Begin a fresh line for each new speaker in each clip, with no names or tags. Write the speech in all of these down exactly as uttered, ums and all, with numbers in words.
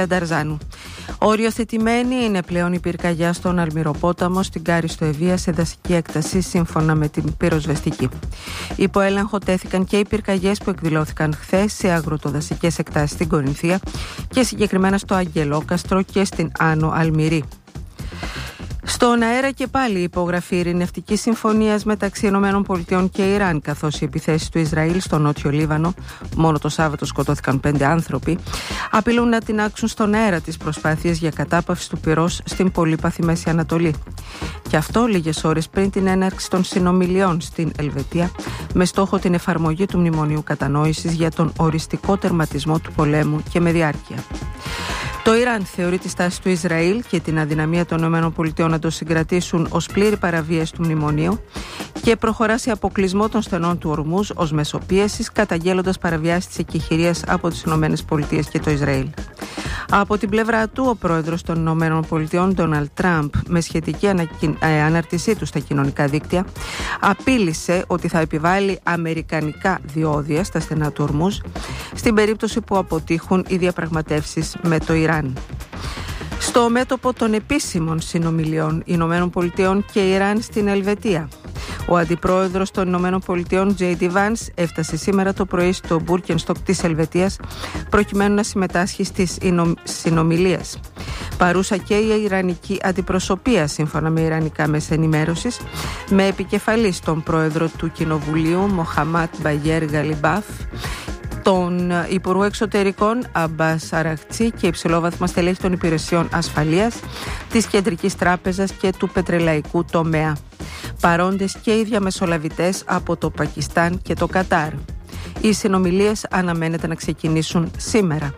Λανταρζάνου. Οριοθετημένη είναι πλέον η πυρκαγιά στον Αλμυροπόταμο στην Κάριστο Ευεία σε δασική έκταση σύμφωνα με την πυροσβεστική. Υπό έλεγχο τέθηκαν και οι πυρκαγιές που εκδηλώθηκαν χθες σε αγροτοδασικές εκτάσεις στην Κορινθία και συγκεκριμένα στο Αγγελόκαστρο και στην Άνω Αλμυρή. Στον αέρα και πάλι η υπογραφή ειρηνευτικής συμφωνίας μεταξύ ΗΠΑ και Ιράν, καθώς οι επιθέσεις του Ισραήλ στο νότιο Λίβανο, μόνο το Σάββατο σκοτώθηκαν πέντε άνθρωποι, απειλούν να τινάξουν στον αέρα τις προσπάθειες για κατάπαυση του πυρός στην πολύπαθη Μέση Ανατολή. Και αυτό λίγες ώρες πριν την έναρξη των συνομιλιών στην Ελβετία, με στόχο την εφαρμογή του Μνημονίου Κατανόησης για τον οριστικό τερματισμό του πολέμου και με διάρκεια. Το Ιράν θεωρεί τη στάση του Ισραήλ και την αδυναμία των ΗΠΑ να το συγκρατήσουν ως πλήρη παραβίαση του μνημονίου και προχωρά σε αποκλεισμό των στενών του Ορμούζ ως μεσοπίεσης, καταγγέλλοντας παραβιάσεις της εκεχηρίας από τις ΗΠΑ και το Ισραήλ. Από την πλευρά του, ο πρόεδρος των ΗΠΑ, Ντόναλντ Τραμπ, με σχετική ανάρτησή του στα κοινωνικά δίκτυα, απείλησε ότι θα επιβάλλει αμερικανικά διόδια στα στενά του Ορμούζ στην περίπτωση που αποτύχουν οι διαπραγματεύσεις με το Ιράν. Στο μέτωπο των επίσημων συνομιλιών Ηνωμένων Πολιτειών και Ιράν στην Ελβετία, ο αντιπρόεδρος των Ηνωμένων Πολιτειών, τζέι ντι Vance, έφτασε σήμερα το πρωί στο Μπούρκενστοκ της Ελβετίας προκειμένου να συμμετάσχει στις συνομιλίες. Παρούσα και η Ιρανική αντιπροσωπεία, σύμφωνα με ιρανικά μέσα ενημέρωσης, με επικεφαλής τον πρόεδρο του Κοινοβουλίου, Μοχαμάτ Μπαγέρ Γαλιμπάφ, τον Υπουργό Εξωτερικών Αμπάς Αραχτσί και υψηλόβαθμα στελέχη των υπηρεσιών ασφαλείας, της Κεντρικής Τράπεζας και του πετρελαϊκού τομέα. Παρόντες και οι διαμεσολαβητές από το Πακιστάν και το Κατάρ. Οι συνομιλίες αναμένεται να ξεκινήσουν σήμερα.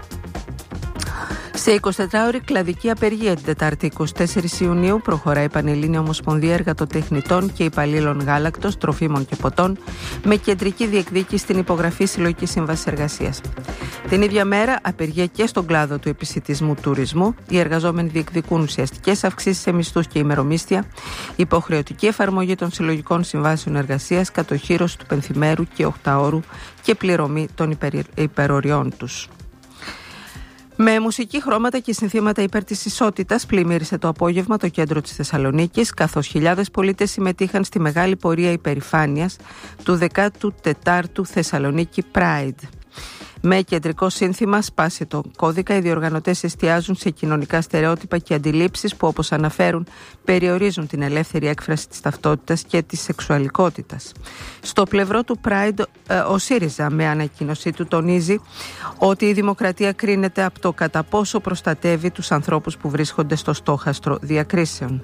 Σε εικοσιτετράωρη κλαδική απεργία την Τετάρτη εικοστή τέταρτη Ιουνίου προχωράει η Πανελλήνια Ομοσπονδία Εργατοτεχνητών και Υπαλλήλων Γάλακτος, Τροφίμων και Ποτών, με κεντρική διεκδίκηση στην υπογραφή συλλογικής σύμβασης εργασίας. Την ίδια μέρα, απεργία και στον κλάδο του επισιτισμού τουρισμού. Οι εργαζόμενοι διεκδικούν ουσιαστικές αυξήσεις σε μισθούς και ημερομίσθια, υποχρεωτική εφαρμογή των συλλογικών συμβάσεων εργασίας, κατοχύρωση του πενθημέρου και οχταώρου και πληρωμή των υπεροριών τους. Με μουσική, χρώματα και συνθήματα υπέρ της ισότητας πλημμύρισε το απόγευμα το κέντρο της Θεσσαλονίκης, καθώς χιλιάδες πολίτες συμμετείχαν στη μεγάλη πορεία υπερηφάνειας του δεκάτου τετάρτου Θεσσαλονίκη Pride. Με κεντρικό σύνθημα «Σπάσε το κώδικα», οι διοργανωτές εστιάζουν σε κοινωνικά στερεότυπα και αντιλήψεις που, όπως αναφέρουν, περιορίζουν την ελεύθερη έκφραση της ταυτότητας και της σεξουαλικότητας. Στο πλευρό του Pride, ο ΣΥΡΙΖΑ με ανακοίνωσή του τονίζει ότι η δημοκρατία κρίνεται από το κατά πόσο προστατεύει τους ανθρώπους που βρίσκονται στο στόχαστρο διακρίσεων.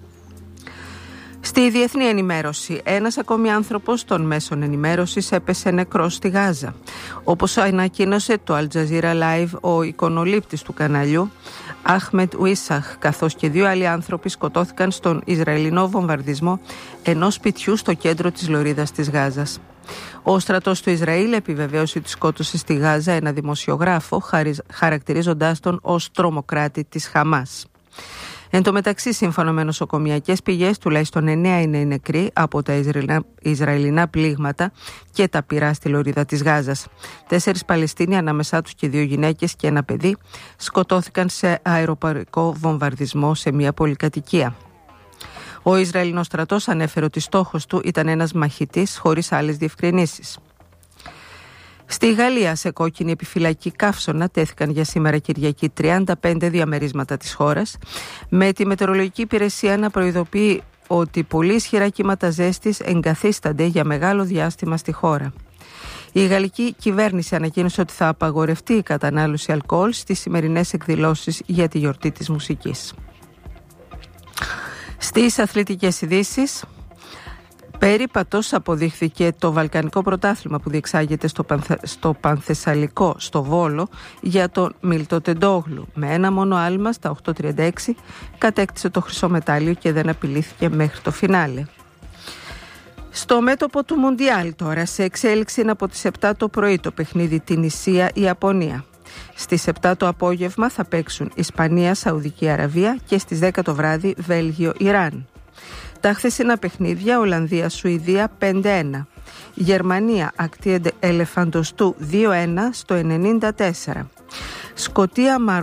Στη διεθνή ενημέρωση, ένας ακόμη άνθρωπος των μέσων ενημέρωσης έπεσε νεκρός στη Γάζα. Όπως ανακοίνωσε το Al Jazeera Live, ο εικονολήπτης του καναλιού, Αχμετ Ουίσαχ, καθώς και δύο άλλοι άνθρωποι σκοτώθηκαν στον Ισραηλινό βομβαρδισμό ενός σπιτιού στο κέντρο της λωρίδας της Γάζας. Ο στρατός του Ισραήλ επιβεβαίωσε ότι σκότωσε στη Γάζα ένα δημοσιογράφο, χαρακτηρίζοντάς τον ως τρομοκράτη της Χαμάς. Εν τω μεταξύ, σύμφωνα με νοσοκομιακές πηγές, τουλάχιστον εννέα είναι οι νεκροί από τα Ισραηλινά, Ισραηλινά πλήγματα και τα πυρά στη λωρίδα της Γάζας. Τέσσερις Παλαιστίνοι, ανάμεσά τους και δύο γυναίκες και ένα παιδί, σκοτώθηκαν σε αεροπορικό βομβαρδισμό σε μια πολυκατοικία. Ο Ισραηλινός στρατός ανέφερε ότι στόχος του ήταν ένας μαχητής χωρίς άλλες διευκρινήσεις. Στη Γαλλία, σε κόκκινη επιφυλακή καύσωνα, τέθηκαν για σήμερα Κυριακή τριάντα πέντε διαμερίσματα της χώρας, με τη μετεωρολογική υπηρεσία να προειδοποιεί ότι πολύ ισχυρά κύματα ζέστης εγκαθίστανται για μεγάλο διάστημα στη χώρα. Η γαλλική κυβέρνηση ανακοίνωσε ότι θα απαγορευτεί η κατανάλωση αλκοόλ στις σημερινές εκδηλώσεις για τη γιορτή της μουσικής. Στις αθλητικές ειδήσεις, περίπατος αποδείχθηκε το Βαλκανικό Πρωτάθλημα που διεξάγεται στο, Πανθε... στο Πανθεσσαλικό, στο Βόλο, για τον Μίλτο Τεντόγλου. Με ένα μόνο άλμα στα οκτώ τριάντα έξι κατέκτησε το χρυσό μετάλλιο και δεν απειλήθηκε μέχρι το φινάλε. Στο μέτωπο του Μουντιάλ τώρα, σε εξέλιξη είναι από τις επτά το πρωί το παιχνίδι Τινησία-Ιαπωνία. Στις επτά το απόγευμα θα παίξουν Ισπανία-Σαουδική Αραβία και στις δέκα το βράδυ Βέλγιο-Ιράν. Τα χθεσινά παιχνίδια, Ολλανδία-Σουηδία πέντε ένα, Γερμανία Ακτή Ελεφαντοστού δύο ένα στο ενενήντα τέσσερα, Σκωτία